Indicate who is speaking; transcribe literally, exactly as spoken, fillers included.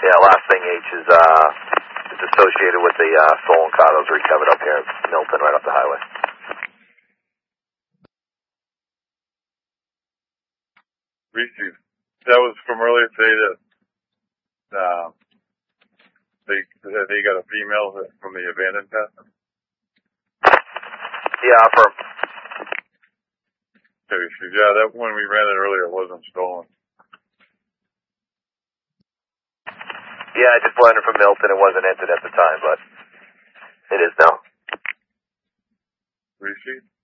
Speaker 1: Yeah, last thing H is, uh, is associated with the, uh, stolen car that was recovered up here at Milton, right off the highway.
Speaker 2: Received. That was from earlier today that, uh, they, they got a female from the abandoned test.
Speaker 1: Yeah, for,
Speaker 2: Okay, so yeah, that when we ran it earlier, it wasn't stolen.
Speaker 1: yeah, I just learned it from Milton. It wasn't entered at the time, but it is now.
Speaker 2: Received.